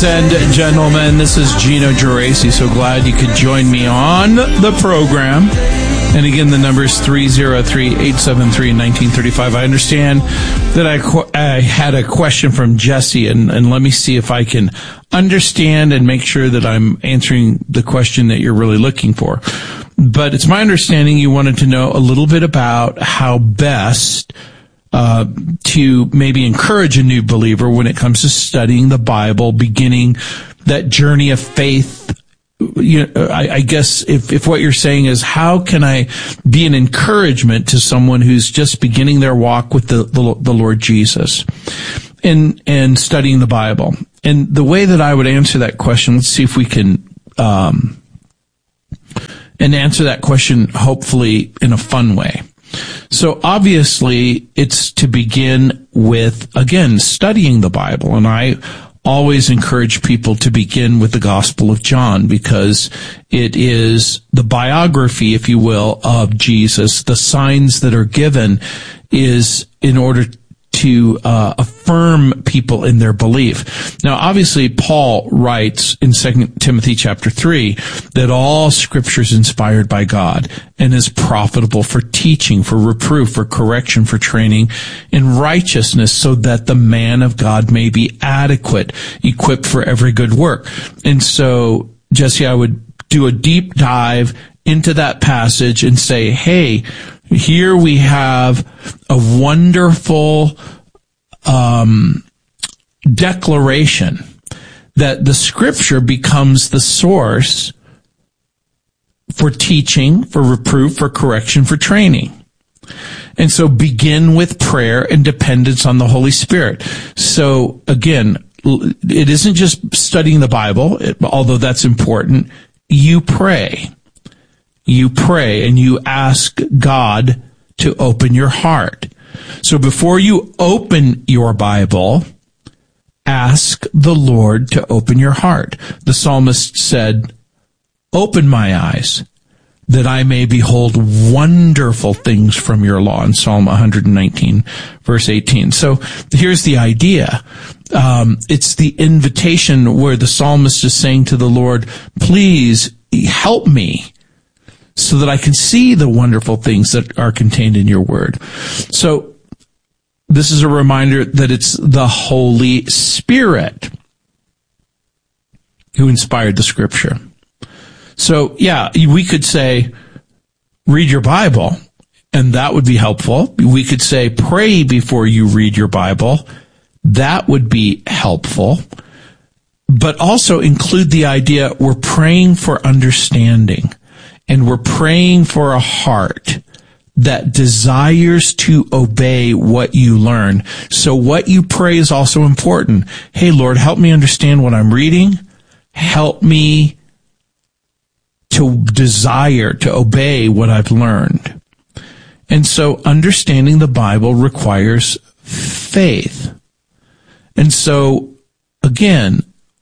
Ladies and gentlemen, this is Gino Geraci. So glad you could join me on the program. And again, the number is 303-873-1935. I understand that I had a question from Jesse, and let me see if I can understand and make sure that I'm answering the question that you're really looking for. But it's my understanding you wanted to know a little bit about how best to maybe encourage a new believer when it comes to studying the Bible, beginning that journey of faith. I guess if what you're saying is, how can I be an encouragement to someone who's just beginning their walk with the Lord Jesus and studying the Bible? And the way that I would answer that question, let's see if we can and answer that question hopefully in a fun way. So obviously it's to begin with, again, studying the Bible. And I always encourage people to begin with the Gospel of John because it is the biography, if you will, of Jesus. The signs that are given is in order to affirm people in their belief. Now, obviously, Paul writes in 2 Timothy chapter 3 that all Scripture is inspired by God and is profitable for teaching, for reproof, for correction, for training in righteousness, so that the man of God may be adequate, equipped for every good work. And so, Jesse, I would do a deep dive into that passage and say, hey, here we have a wonderful declaration that the Scripture becomes the source for teaching, for reproof, for correction, for training. And so begin with prayer and dependence on the Holy Spirit. So again, it isn't just studying the Bible, although that's important. You pray. You pray and you ask God to open your heart. So before you open your Bible, ask the Lord to open your heart. The psalmist said, "Open my eyes, that I may behold wonderful things from your law," in Psalm 119, verse 18. So here's the idea. It's the invitation where the psalmist is saying to the Lord, please help me, so that I can see the wonderful things that are contained in your word. So this is a reminder that it's the Holy Spirit who inspired the Scripture. So, yeah, we could say, read your Bible, and that would be helpful. We could say, pray before you read your Bible. That would be helpful. But also include the idea we're praying for understanding. And we're praying for a heart that desires to obey what you learn. So what you pray is also important. Hey, Lord, help me understand what I'm reading. Help me to desire to obey what I've learned. And so understanding the Bible requires faith. And so, again,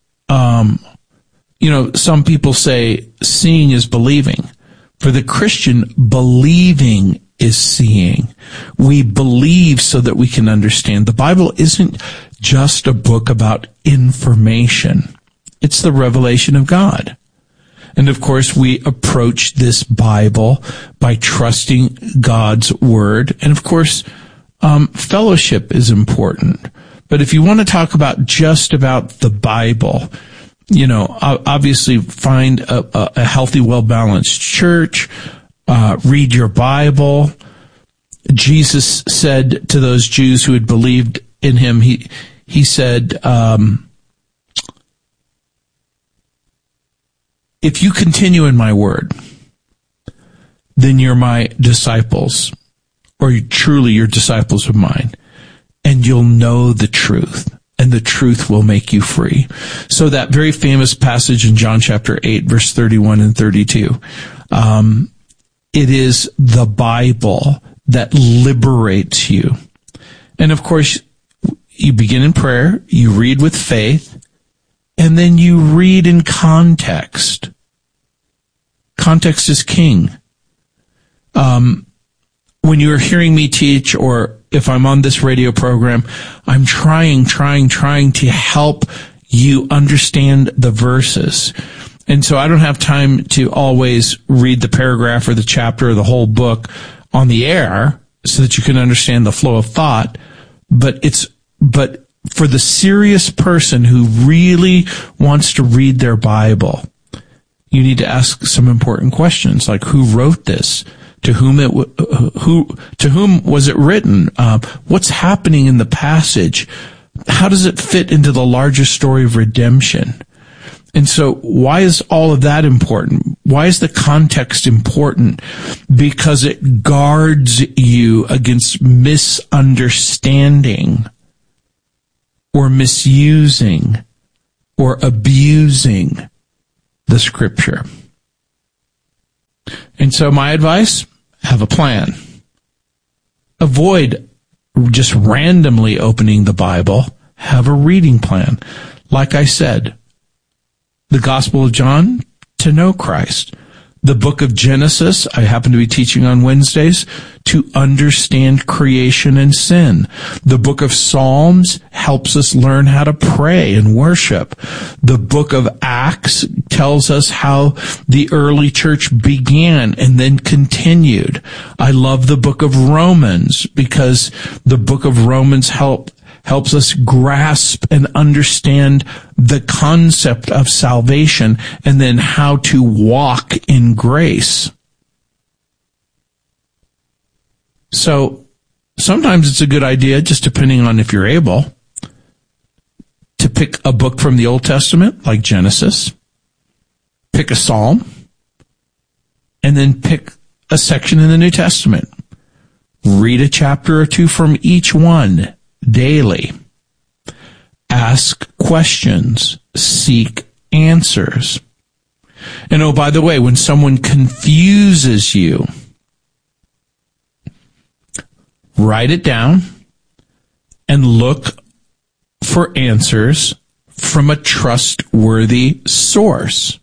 some people say seeing is believing. For the Christian, believing is seeing. We believe so that we can understand. The Bible isn't just a book about information. It's the revelation of God. And of course, we approach this Bible by trusting God's word. And of course, fellowship is important. But if you want to talk about just about the Bible, obviously find a healthy, well-balanced church, read your Bible. Jesus said to those Jews who had believed in him, he said, if you continue in my word, then you're my disciples, or truly you're disciples of mine, and you'll know the truth. And the truth will make you free. So that very famous passage in John chapter 8, verse 31 and 32, it is the Bible that liberates you. And of course, you begin in prayer, you read with faith, and then you read in context. Context is king. When you're hearing me teach, or if I'm on this radio program, I'm trying to help you understand the verses. And so I don't have time to always read the paragraph or the chapter or the whole book on the air so that you can understand the flow of thought. But for the serious person who really wants to read their Bible, you need to ask some important questions, like who wrote this? To whom was it written? What's happening in the passage? How does it fit into the larger story of redemption? And so why is all of that important? Why is the context important? Because it guards you against misunderstanding or misusing or abusing the Scripture. And so my advice, have a plan. Avoid just randomly opening the Bible. Have a reading plan. Like I said, the Gospel of John, to know Christ. The book of Genesis, I happen to be teaching on Wednesdays, to understand creation and sin. The book of Psalms helps us learn how to pray and worship. The book of Acts tells us how the early church began and then continued. I love the book of Romans because the book of Romans helps us grasp and understand the concept of salvation and then how to walk in grace. So sometimes it's a good idea, just depending on if you're able, to pick a book from the Old Testament, like Genesis, pick a psalm, and then pick a section in the New Testament. Read a chapter or two from each one daily. Ask questions. Seek answers. And oh, by the way, when someone confuses you, write it down and look for answers from a trustworthy source.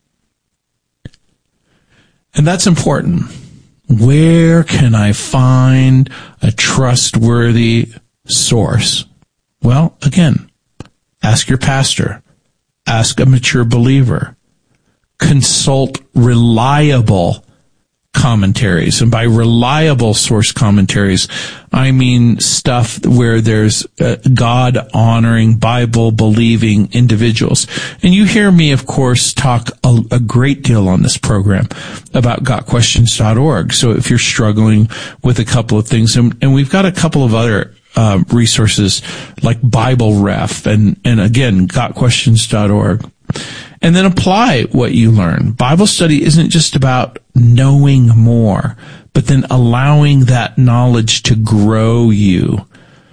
And that's important. Where can I find a trustworthy source? Well, again, ask your pastor. Ask a mature believer. Consult reliable commentaries. And by reliable source commentaries, I mean stuff where there's God-honoring, Bible-believing individuals. And you hear me, of course, talk a great deal on this program about GotQuestions.org. So if you're struggling with a couple of things, and we've got a couple of other resources like Bible Ref and again, GotQuestions.org. And then apply what you learn. Bible study isn't just about knowing more, but then allowing that knowledge to grow you.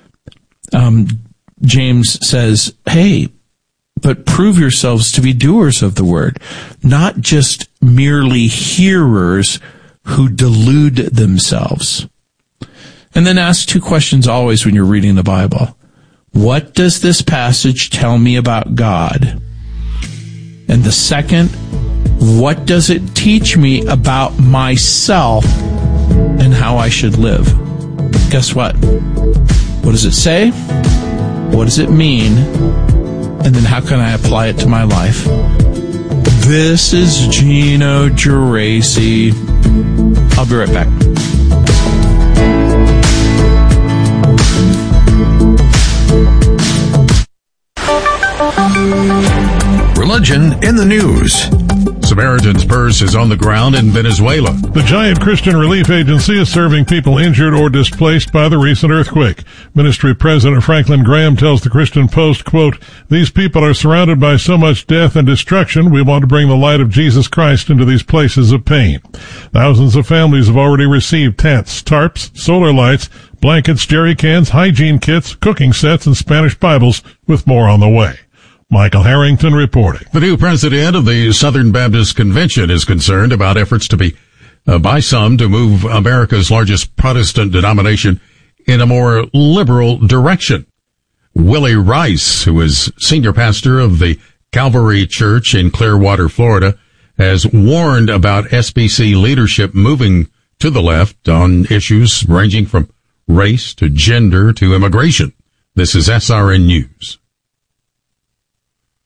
James says, hey, but prove yourselves to be doers of the word, not just merely hearers who delude themselves. And then ask two questions always when you're reading the Bible. What does this passage tell me about God? And the second, what does it teach me about myself and how I should live? Guess what? What does it say? What does it mean? And then how can I apply it to my life? This is Gino Geraci. I'll be right back. Religion in the news. Samaritan's Purse is on the ground in Venezuela. The Giant Christian Relief Agency is serving people injured or displaced by the recent earthquake. Ministry President Franklin Graham tells the Christian Post, quote, "These people are surrounded by so much death and destruction. We want to bring the light of Jesus Christ into these places of pain." Thousands of families have already received tents, tarps, solar lights, blankets, jerry cans, hygiene kits, cooking sets, and Spanish Bibles, with more on the way. Michael Harrington reporting. The new president of the Southern Baptist Convention is concerned about efforts by some to move America's largest Protestant denomination in a more liberal direction. Willie Rice, who is senior pastor of the Calvary Church in Clearwater, Florida, has warned about SBC leadership moving to the left on issues ranging from race to gender to immigration. This is SRN News.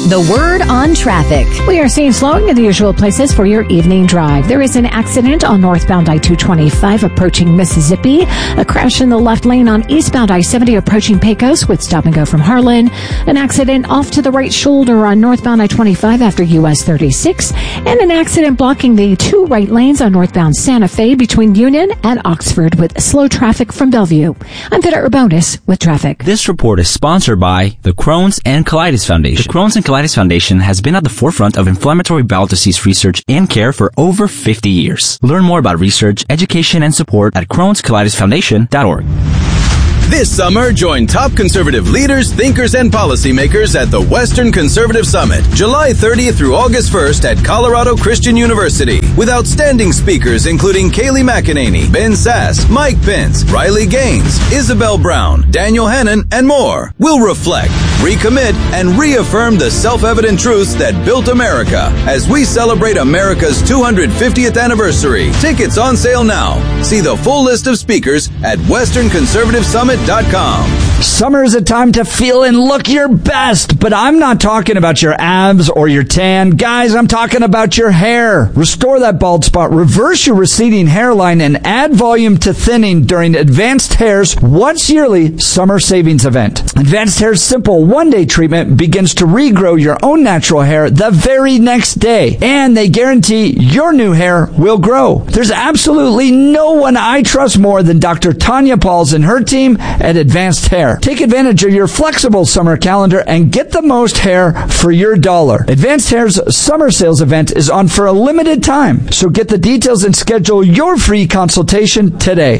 The Word on Traffic. We are seeing slowing in the usual places for your evening drive. There is an accident on northbound I-225 approaching Mississippi. A crash in the left lane on eastbound I-70 approaching Pecos with stop and go from Harlan. An accident off to the right shoulder on northbound I-25 after US 36. And an accident blocking the two right lanes on northbound Santa Fe between Union and Oxford with slow traffic from Bellevue. I'm Vida Urbonis with traffic. This report is sponsored by the Crohn's and Colitis Foundation. The Crohn's and Colitis Foundation has been at the forefront of inflammatory bowel disease research and care for over 50 years. Learn more about research, education, and support at Crohn'sColitisFoundation.org. This summer, join top conservative leaders, thinkers, and policymakers at the Western Conservative Summit, July 30th through August 1st at Colorado Christian University, with outstanding speakers including Kayleigh McEnany, Ben Sass, Mike Pence, Riley Gaines, Isabel Brown, Daniel Hannan, and more. We'll reflect, recommit, and reaffirm the self-evident truths that built America as we celebrate America's 250th anniversary. Tickets on sale now. See the full list of speakers at westernconservativesummit.com. Summer is a time to feel and look your best, but I'm not talking about your abs or your tan. Guys, I'm talking about your hair. Restore that bald spot, reverse your receding hairline, and add volume to thinning during Advanced Hair's once yearly summer savings event. Advanced Hair's simple one-day treatment begins to regrow your own natural hair the very next day, and they guarantee your new hair will grow. There's absolutely no one I trust more than Dr. Tanya Pauls and her team at Advanced Hair. Take advantage of your flexible summer calendar and get the most hair for your dollar. Advanced Hair's summer sales event is on for a limited time, so get the details and schedule your free consultation today.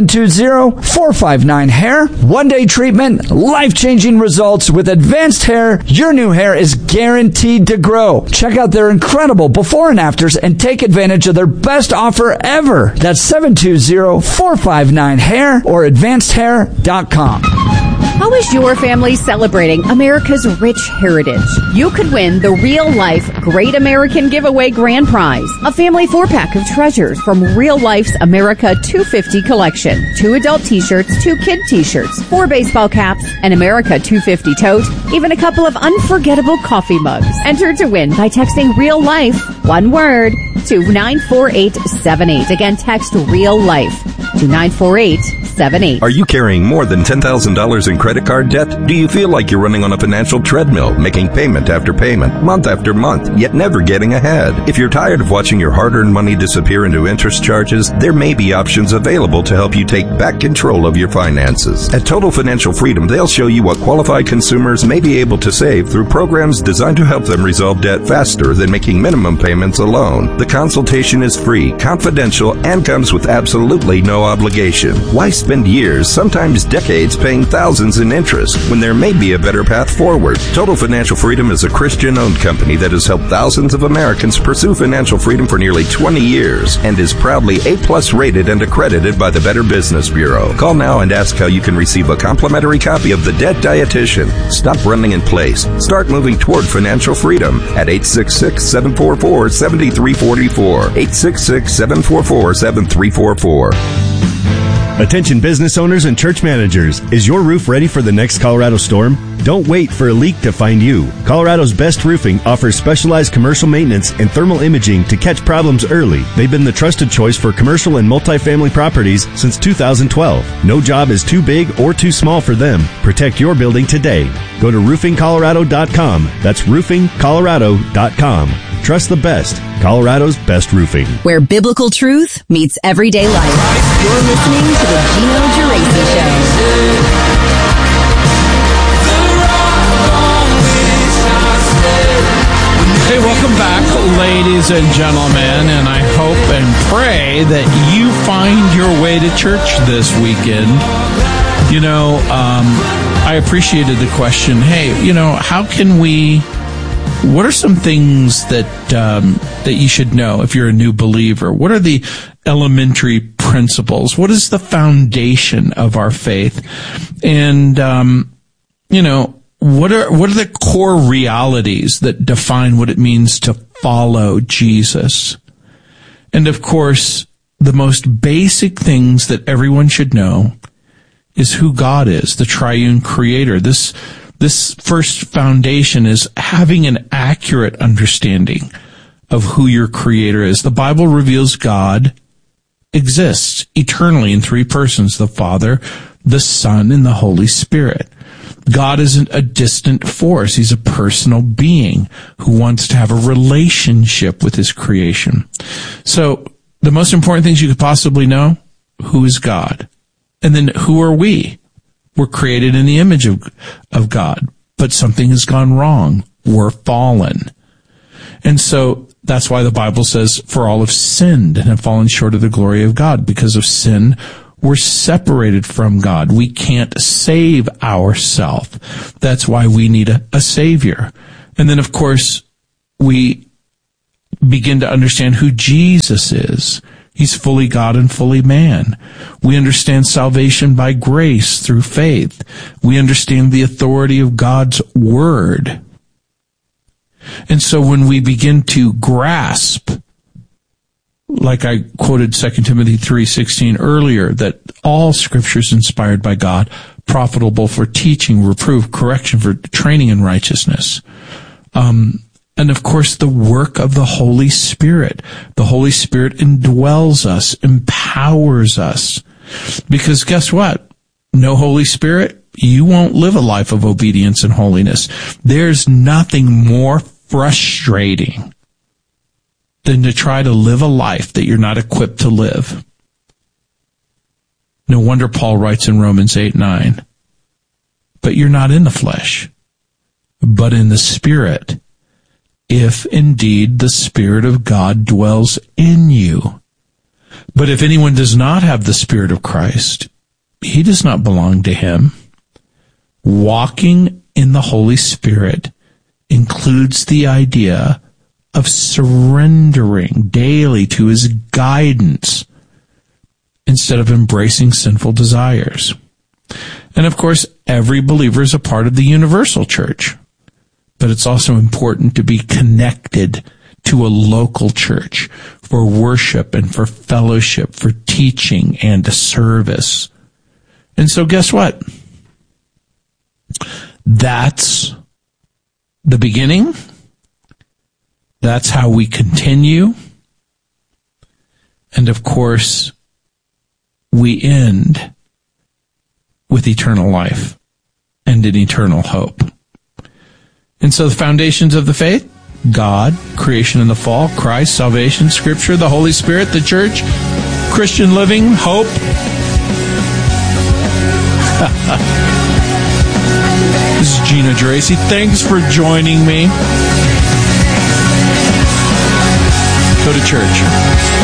720-459-HAIR. One-day treatment, life-changing results. With Advanced Hair, your new hair is guaranteed to grow. Check out their incredible before and afters and take advantage of their best offer ever. That's 720-459-HAIR or AdvancedHair.com. How is your family celebrating America's rich heritage? You could win the Real Life Great American Giveaway Grand Prize, a family 4-pack of treasures from Real Life's America 250 collection. 2 adult t-shirts, 2 kid t-shirts, 4 baseball caps, an America 250 tote, even a couple of unforgettable coffee mugs. Enter to win by texting Real Life, one word, to 94878. Again, text Real Life to 94878. Are you carrying more than $10,000 in credit card debt? Do you feel like you're running on a financial treadmill, making payment after payment, month after month, yet never getting ahead? If you're tired of watching your hard-earned money disappear into interest charges, there may be options available to help you take back control of your finances. At Total Financial Freedom, they'll show you what qualified consumers may be able to save through programs designed to help them resolve debt faster than making minimum payments alone. The consultation is free, confidential, and comes with absolutely no obligation. Why spend years, sometimes decades, paying thousands in interest when there may be a better path forward? Total Financial Freedom is a Christian-owned company that has helped thousands of Americans pursue financial freedom for nearly 20 years and is proudly A+ rated and accredited by the Better Business Bureau. Call now and ask how you can receive a complimentary copy of The Debt Dietitian. Stop running in place. Start moving toward financial freedom at 866-744-7344. 866-744-7344. Attention business owners and church managers. Is your roof ready for the next Colorado storm? Don't wait for a leak to find you. Colorado's Best Roofing offers specialized commercial maintenance and thermal imaging to catch problems early. They've been the trusted choice for commercial and multifamily properties since 2012. No job is too big or too small for them. Protect your building today. Go to roofingcolorado.com. That's roofingcolorado.com. Trust the best. Colorado's Best Roofing. Where biblical truth meets everyday life. You're listening to the Gino Geraci Show. Hey, welcome back, ladies and gentlemen, and I hope and pray that you find your way to church this weekend. You know, I appreciated the question, hey, you know, how can we... What are some things that you should know if you're a new believer? What are the elementary principles? What is the foundation of our faith? And you know, what are the core realities that define what it means to follow Jesus? And of course, the most basic things that everyone should know is who God is, the triune creator. This This first foundation is having an accurate understanding of who your Creator is. The Bible reveals God exists eternally in three persons, the Father, the Son, and the Holy Spirit. God isn't a distant force. He's a personal being who wants to have a relationship with his creation. So the most important things you could possibly know, who is God? And then who are we? We're created in the image of God, but something has gone wrong. We're fallen. And so that's why the Bible says, for all have sinned and have fallen short of the glory of God. Because of sin, we're separated from God. We can't save ourselves. That's why we need a Savior. And then, of course, we begin to understand who Jesus is. He's fully God and fully man. We understand salvation by grace through faith. We understand the authority of God's Word. And so when we begin to grasp, like I quoted 2 Timothy 3:16 earlier, that all Scripture is inspired by God, profitable for teaching, reproof, correction, for training in righteousness. And of course, the work of the Holy Spirit. The Holy Spirit indwells us, empowers us. Because guess what? No Holy Spirit, you won't live a life of obedience and holiness. There's nothing more frustrating than to try to live a life that you're not equipped to live. No wonder Paul writes in Romans 8:9, but you're not in the flesh, but in the Spirit, if indeed the Spirit of God dwells in you. But if anyone does not have the Spirit of Christ, he does not belong to him. Walking in the Holy Spirit includes the idea of surrendering daily to his guidance instead of embracing sinful desires. And of course, every believer is a part of the universal church. But it's also important to be connected to a local church for worship and for fellowship, for teaching and service. And so guess what? That's the beginning. That's how we continue. And of course, we end with eternal life and an eternal hope. And so the foundations of the faith: God, creation and the fall, Christ, salvation, Scripture, the Holy Spirit, the church, Christian living, hope. This is Gino Geraci. Thanks for joining me. Go to church.